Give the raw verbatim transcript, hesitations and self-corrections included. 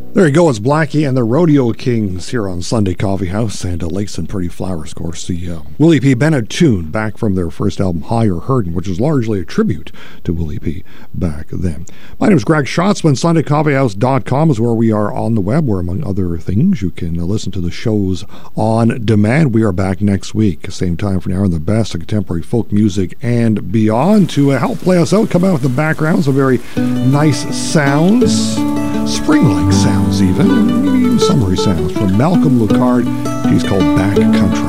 There you go, it's Blackie and the Rodeo Kings here on Sunday Coffee House and uh, Lakes and Pretty Flowers, of course. The uh, Willie P. Bennett tune back from their first album, Higher Herdin', which is largely a tribute to Willie P. back then. My name is Greg Schatzman. Sunday Coffee House dot com is where we are on the web, where, among other things, you can uh, listen to the shows on demand. We are back next week, same time for an hour, in the best of contemporary folk music and beyond. To uh, help play us out, come out with the background, some very nice sounds. Spring-like sounds even, maybe even summery sounds from Malcolm Lucard. He's called Back Country.